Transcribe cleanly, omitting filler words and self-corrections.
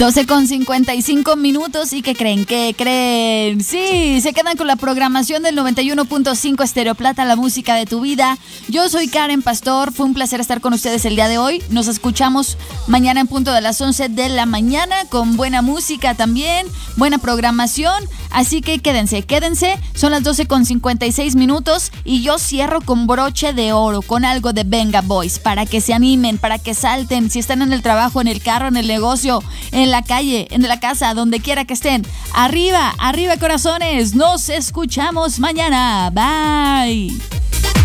12:55 ¿y qué creen? ¿Qué creen? Sí, se quedan con la programación del 91.5 Estéreo Plata, la música de tu vida. Yo soy Karen Pastor, fue un placer estar con ustedes el día de hoy. Nos escuchamos mañana en punto de las 11 de la mañana con buena música también, buena programación. Así que quédense, son las 12:56 y yo cierro con broche de oro, con algo de Venga Boys, para que se animen, para que salten, si están en el trabajo, en el carro, en el negocio, en la calle, en la casa, donde quiera que estén. Arriba, arriba corazones, nos escuchamos mañana, bye.